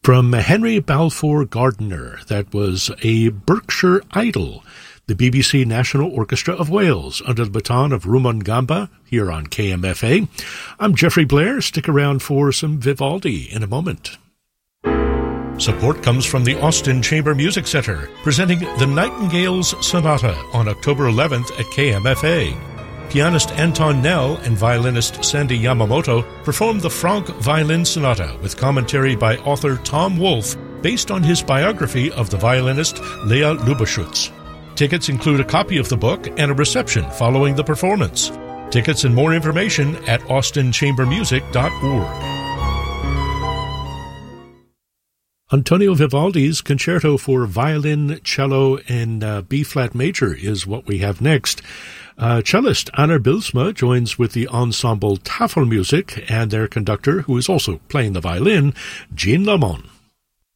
From Henry Balfour Gardiner, that was a Berkshire Idol, the BBC National Orchestra of Wales, under the baton of Rumon Gamba, here on KMFA. I'm Jeffrey Blair. Stick around for some Vivaldi in a moment. Support comes from the Austin Chamber Music Center, presenting the Nightingales Sonata on October 11th at KMFA. Pianist Anton Nell and violinist Sandy Yamamoto performed the Franck Violin Sonata with commentary by author Tom Wolfe, based on his biography of the violinist Lea Lubeschutz. Tickets include a copy of the book and a reception following the performance. Tickets and more information at austinchambermusic.org. Antonio Vivaldi's Concerto for Violin, Cello, and B-flat major is what we have next. Cellist Anna Bilsma joins with the ensemble Tafelmusik and their conductor, who is also playing the violin, Jean Lamont.